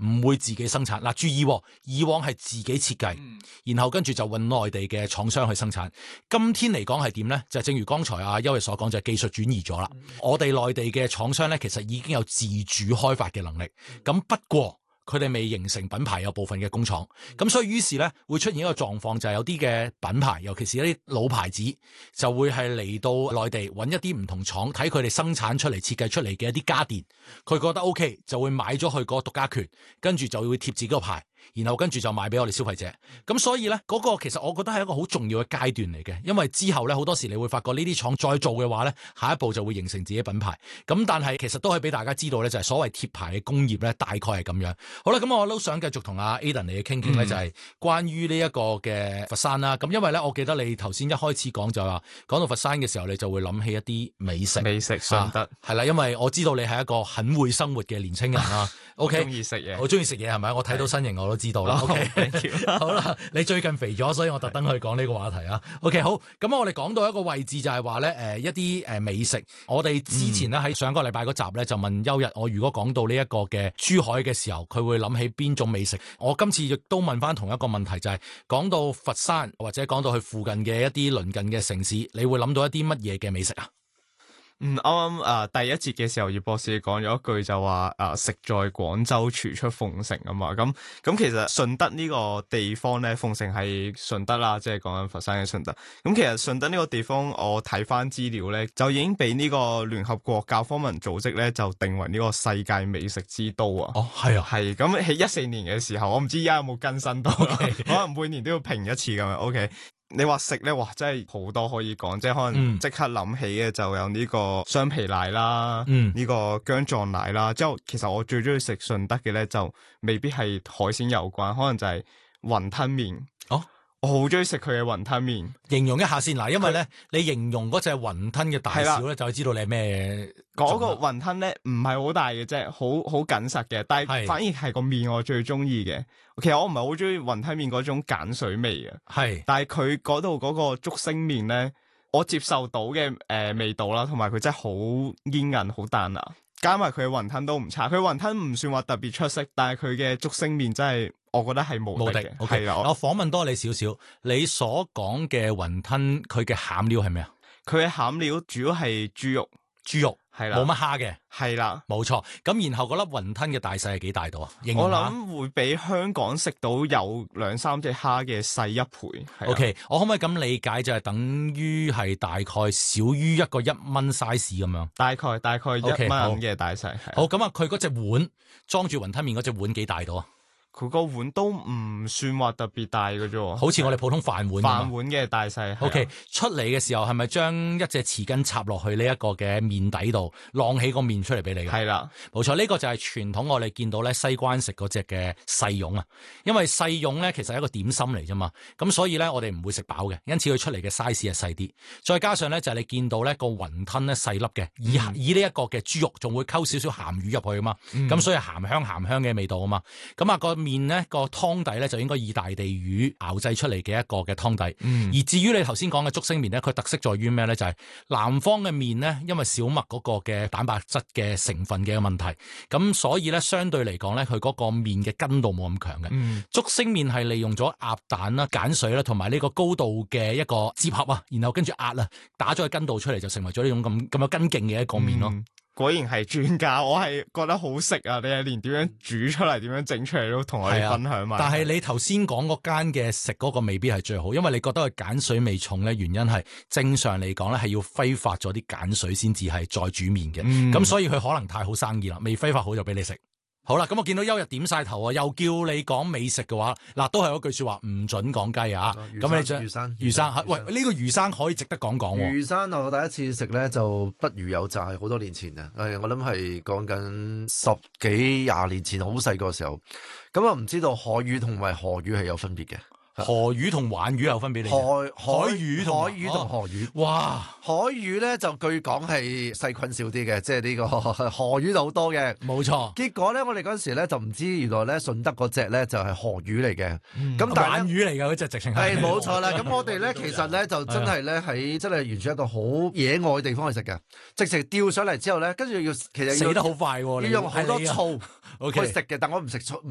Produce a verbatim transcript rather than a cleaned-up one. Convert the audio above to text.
唔會自己生產。嗱、啊，注意、哦，以往係自己設計，嗯、然後跟住就揾內地嘅廠商去生產。今天嚟講係點咧？就正如剛才阿邱日所講，就係、技術轉移咗啦。嗯、我哋內地嘅廠商咧，其實已經有自主開發嘅能力。咁不過佢哋未形成品牌，有部分嘅工廠，咁所以於是咧會出現一個狀況，就係有啲嘅品牌，尤其是一啲老牌子，就會係嚟到內地揾一啲唔同廠，睇佢哋生產出嚟、設計出嚟嘅一啲家電，佢覺得 OK，就會買咗佢個獨家權，跟住就會貼自己個牌。然後跟住就賣俾我哋消費者，咁所以呢，嗰、嗰個其實我覺得係一個好重要嘅階段嚟嘅，因為之後呢，好多時你會發覺呢啲廠再做嘅話呢，下一步就會形成自己品牌。咁但係其實都可以俾大家知道呢，就係所謂貼牌嘅工業呢，大概係咁樣。好啦，咁我都想繼續同阿 Aden 嚟傾傾呢，就係關於呢一個嘅佛山啦。咁因為呢，我記得你頭先一開始講就話講到佛山嘅時候，你就會諗起一啲美食， 美食順德係啦，因為我知道你係一個很會生活嘅年青人啦。OK， 中意食嘢， 好中意食嘢係咪？我睇到身形我都知道啦。 是 OK， 好啦，你最近肥咗，所以我特登去講呢個話題啊。OK， 好，咁我哋講到一個位置就係話咧，誒一啲誒美食，我哋之前咧喺上個禮拜嗰集咧就問邱日，我如果講到呢一個嘅珠海嘅時候，佢會諗起邊種美食？我今次亦都問翻同一個問題，就係、是、講到佛山或者講到去附近嘅一啲鄰近嘅城市，你會諗到一啲乜嘢嘅美食啊？ 嗯，啱啱啊第一節嘅時候，葉博士講咗一句就話啊食在廣州，廚出鳳城啊嘛。咁咁其實順德呢個地方咧，鳳城係順德啦，即係講緊佛山嘅順德。咁其實順德呢個地方，我睇翻資料咧，就已經俾呢個聯合國教科文組織咧就定為呢個世界美食之都啊。 哦，係啊， 係咁喺一四年嘅時候，我唔知而家有冇更新到，okay. 可能每年都要評一次咁樣。OK。你話食咧，哇，真係好多可以講，即係可能即刻諗起嘅就有呢個雙皮奶啦，呢、嗯、個薑撞奶啦。之後其實我最中意食順德嘅咧，就未必係海鮮有關，可能就係雲吞麵。哦，我好中意食佢嘅雲吞麵。形容一下先嗱，因為咧你形容嗰隻雲吞嘅大小咧，就會知道你係咩。嗰個雲吞咧唔係好大嘅啫，好好緊實嘅，但係反而係個麵我最中意嘅。其實我唔係好中意雲吞麵嗰種鹼水味嘅，係，但係佢嗰度嗰個竹升麵咧，我接受到嘅誒、呃、味道啦，同埋佢真係好煙韌、好彈牙，加埋佢嘅雲吞都唔差。佢雲吞唔算話特別出色，但係佢嘅竹升麵真係我覺得係無敵嘅。係啦， 我訪問多你少少，你所講嘅雲吞佢嘅餡料係咩啊？ 佢嘅餡料主要係豬肉， 豬肉。 係啦， 冇乜蝦嘅， 係啦，冇錯。咁然後嗰粒雲吞嘅大細係幾大度啊？ 我諗會比香港食到有兩三隻蝦嘅細一倍。 OK， 我可唔可以咁理解就係等於係大概少於一個一蚊 size 咁樣？ 大概大概一蚊嘅大細。 Okay，好，咁啊，佢嗰隻碗裝住雲吞麵嗰隻碗幾大度啊？ 佢個碗都唔算話特別大嘅啫， 好似我哋普通飯碗。 飯碗嘅大細。 O K， 出嚟嘅時候係咪將一隻匙羹插落去呢一個嘅麵底度，晾起個麵出嚟俾你嘅？ 係啦， 冇錯，呢、這個就係傳統我哋見到咧西關食嗰隻嘅細蓉啊。因為細蓉咧其實係一個點心嚟啫嘛，咁所以咧我哋唔會食飽嘅，因此佢出嚟嘅 size 係細啲。再加上咧就係、是、你見到咧個雲吞咧細粒嘅，以、嗯、以呢一個嘅豬肉仲會溝少少鹹魚入去啊嘛，咁、嗯、所以鹹香鹹香嘅味道啊嘛。咁、那、啊個麵咧個湯底咧就應該以大地魚熬製出嚟嘅一個嘅湯底，嗯、而至於你頭先講嘅竹升麵咧，佢特色在於咩咧？就係、是、南方嘅麵咧，因為小麥嗰個嘅蛋白質嘅成分嘅問題，咁所以咧相對嚟講咧，佢嗰個麵嘅筋度冇咁強嘅。嗯、竹升麵係利用咗鴨蛋啦、鹼水啦，同埋呢個高度嘅一個接合啊，然後跟住壓啊，打咗個筋度出嚟，就成為咗呢種咁咁有筋勁嘅一個麵咯。嗯果然係專家，我係覺得好食啊！你係連點樣煮出嚟、點樣整出嚟都同我哋分享埋。 但係你頭先講嗰間嘅食嗰個未必係最好，因為你覺得佢鹼水味重咧，原因係正常嚟講咧係要揮發咗啲鹼水先至係再煮麵嘅。咁、嗯、所以佢可能太好生意啦，未揮發好就俾你食。好啦，咁我見到邱日點晒頭啊，又叫你講美食嘅話，嗱都係嗰句說話，唔准講雞啊！咁你魚生， 魚生，喂，呢、這個魚生可以值得講講。 魚生我第一次食咧就不如有詐，好多年前啊，誒，我諗係講緊十幾廿年前，好細個時候，咁啊唔知道海魚同埋河魚係有分別嘅。 河魚同鯇魚有分別？ 海海魚同海魚同河魚， 哇！ 海魚咧就據講係細菌少啲嘅，即係呢個河魚就好多嘅， 冇錯。 結果咧，我哋嗰時咧就唔知原來咧順德嗰隻咧就係河魚嚟嘅，咁、嗯、但係鯇魚嚟嘅嗰隻直情係冇錯啦。咁我哋咧其實咧就真係咧喺真係完全一個好野外嘅地方去食嘅，直情釣上嚟之後咧，跟住要其實要死得好快喎， 要用好多醋去食嘅，但我唔食醋。